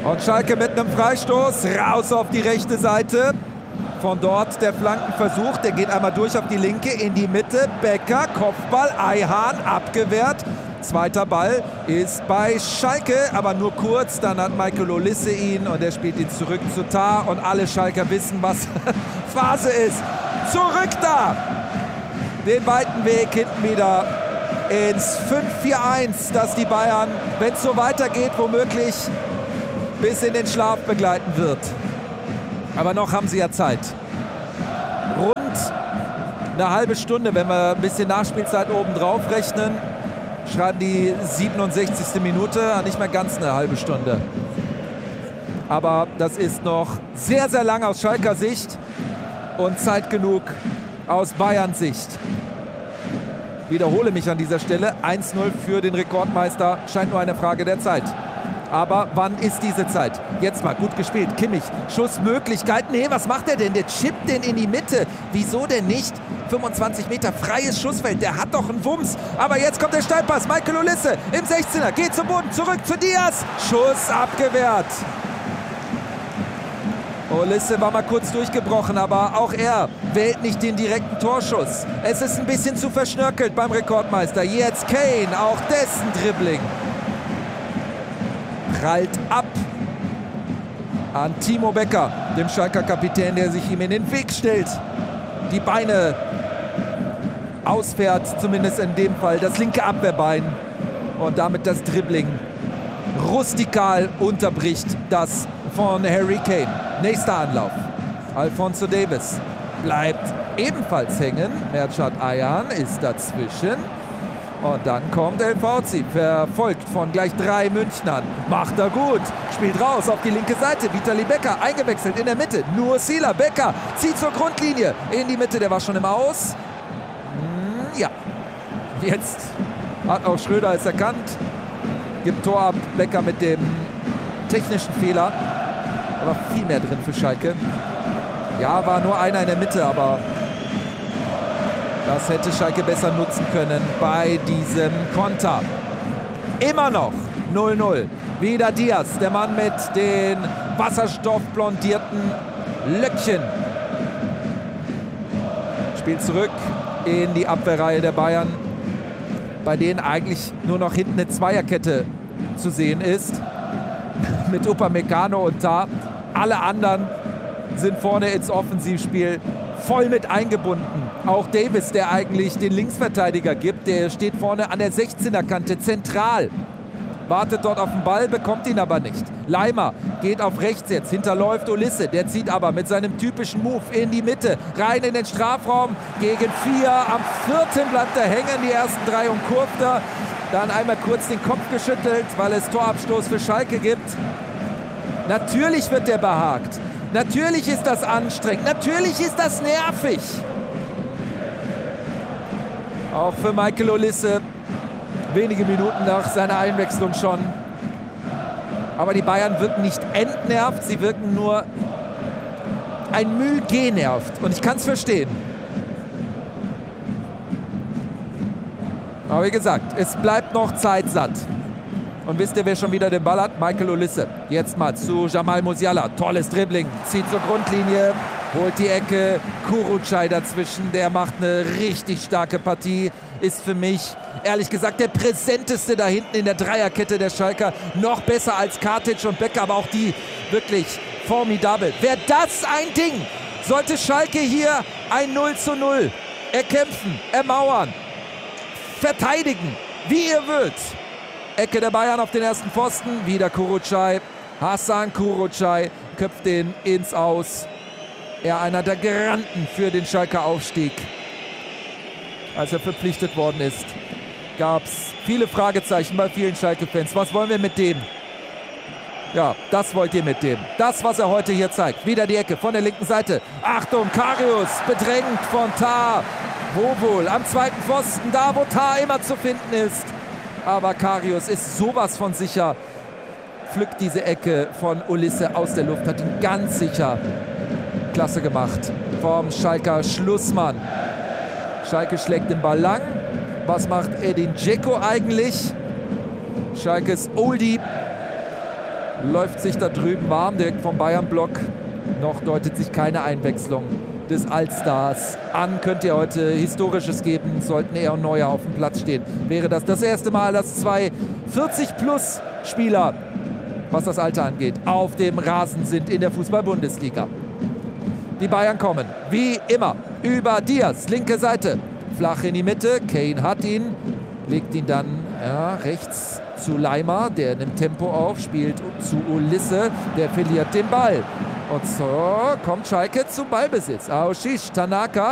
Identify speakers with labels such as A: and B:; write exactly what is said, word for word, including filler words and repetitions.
A: Und Schalke mit einem Freistoß raus auf die rechte Seite. Von dort der Flankenversuch, der geht einmal durch auf die linke, in die Mitte. Becker, Kopfball, Ayhan, abgewehrt. Zweiter Ball ist bei Schalke, aber nur kurz. Dann hat Michael Olisse ihn und er spielt ihn zurück zu Tah. Und alle Schalker wissen, was Phase ist. Zurück da! Den weiten Weg hinten wieder ins fünf vier eins, das die Bayern, wenn es so weitergeht, womöglich bis in den Schlaf begleiten wird. Aber noch haben sie ja Zeit. Rund eine halbe Stunde, wenn wir ein bisschen Nachspielzeit oben drauf rechnen, schreiben die siebenundsechzigste Minute, nicht mehr ganz eine halbe Stunde. Aber das ist noch sehr, sehr lang aus Schalker Sicht und Zeit genug aus Bayerns Sicht. Wiederhole mich an dieser Stelle. eins null für den Rekordmeister. Scheint nur eine Frage der Zeit. Aber wann ist diese Zeit? Jetzt mal gut gespielt. Kimmich, Schussmöglichkeiten. Nee, was macht er denn? Der chippt den in die Mitte. Wieso denn nicht? fünfundzwanzig Meter freies Schussfeld. Der hat doch einen Wumms. Aber jetzt kommt der Steilpass. Michael Olisse im sechzehner. Geht zum Boden. Zurück zu Diaz. Schuss abgewehrt. Olisse war mal kurz durchgebrochen, aber auch er wählt nicht den direkten Torschuss. Es ist ein bisschen zu verschnörkelt beim Rekordmeister. Jetzt Kane, auch dessen Dribbling. Prallt ab an Timo Becker, dem Schalker Kapitän, der sich ihm in den Weg stellt. Die Beine ausfährt, zumindest in dem Fall das linke Abwehrbein. Und damit das Dribbling rustikal unterbricht das von Harry Kane. Nächster Anlauf. Alphonso Davies bleibt ebenfalls hängen. Mertschat Ayhan ist dazwischen. Und dann kommt El Fauzi, verfolgt von gleich drei Münchnern. Macht er gut. Spielt raus auf die linke Seite. Vitali Becker eingewechselt in der Mitte. Nur Sila Becker zieht zur Grundlinie. In die Mitte, der war schon im Aus. Hm, ja. Jetzt hat auch Schröder es erkannt. Gibt Tor ab. Becker mit dem technischen Fehler. Aber viel mehr drin für Schalke. Ja, war nur einer in der Mitte, aber das hätte Schalke besser nutzen können bei diesem Konter. Immer noch null null. Wieder Diaz, der Mann mit den wasserstoffblondierten Löckchen. Spielt zurück in die Abwehrreihe der Bayern, bei denen eigentlich nur noch hinten eine Zweierkette zu sehen ist. Mit Upamecano und Tah. Alle anderen sind vorne ins Offensivspiel voll mit eingebunden. Auch Davies, der eigentlich den Linksverteidiger gibt, der steht vorne an der sechzehner-Kante zentral. Wartet dort auf den Ball, bekommt ihn aber nicht. Leimer geht auf rechts jetzt, hinterläuft Olisse. Der zieht aber mit seinem typischen Move in die Mitte, rein in den Strafraum, gegen vier. Am vierten bleibt er hängen, die ersten drei umkurvt er. Dann einmal kurz den Kopf geschüttelt, weil es Torabstoß für Schalke gibt. Natürlich wird der behagt. Natürlich ist das anstrengend. Natürlich ist das nervig. Auch für Michael Olisse. Wenige Minuten nach seiner Einwechslung schon. Aber die Bayern wirken nicht entnervt. Sie wirken nur ein Mühe genervt. Und ich kann es verstehen. Aber wie gesagt, es bleibt noch zeitsatt. Und wisst ihr, wer schon wieder den Ball hat? Michael Olisse. Jetzt mal zu Jamal Musiala. Tolles Dribbling. Zieht zur Grundlinie. Holt die Ecke. Kurucay dazwischen. Der macht eine richtig starke Partie. Ist für mich, ehrlich gesagt, der präsenteste da hinten in der Dreierkette der Schalker. Noch besser als Kartic und Becker. Aber auch die wirklich formidabel. Wäre das ein Ding, sollte Schalke hier ein null zu null erkämpfen, ermauern, verteidigen, wie ihr wollt. Ecke der Bayern auf den ersten Pfosten. Wieder Kurucay. Hasan Kurucay köpft den ins Aus. Er einer der Garanten für den Schalker Aufstieg. Als er verpflichtet worden ist, gab es viele Fragezeichen bei vielen Schalke-Fans. Was wollen wir mit dem? Ja, das wollt ihr mit dem. Das, was er heute hier zeigt. Wieder die Ecke von der linken Seite. Achtung, Karius bedrängt von Tah. Wo wohl? Am zweiten Pfosten, da wo Tah immer zu finden ist. Aber Karius ist sowas von sicher. Pflückt diese Ecke von Olisse aus der Luft. Hat ihn ganz sicher klasse gemacht vom Schalker Schlussmann. Schalke schlägt den Ball lang. Was macht Edin Dzeko eigentlich? Schalkes Oldie läuft sich da drüben warm, direkt vom Bayern-Block. Noch deutet sich keine Einwechslung des Allstars an. Könnte ja heute Historisches geben, sollten er und Neuer auf dem Platz stehen. Wäre das das erste Mal, dass zwei vierzig-plus-Spieler, was das Alter angeht, auf dem Rasen sind in der Fußball-Bundesliga. Die Bayern kommen, wie immer, über Diaz, linke Seite. Flach in die Mitte, Kane hat ihn, legt ihn dann ja, rechts zu Leimer, der nimmt Tempo auf, spielt zu Ulisse, der verliert den Ball. Und so kommt Schalke zum Ballbesitz. Aouchiche, Tanaka.